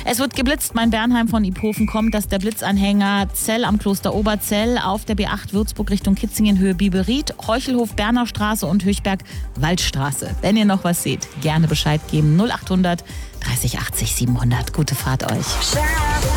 Es wird geblitzt. Main-Bernheim von Iphofen kommt, dass der Blitzanhänger Zell am Kloster Oberzell auf der B8 Würzburg Richtung Kitzingen Höhe Biberried, Heuchelhof Berner Straße und Höchberg Waldstraße. Wenn ihr noch was seht, gerne Bescheid geben. 0800 30 80 700. Gute Fahrt euch.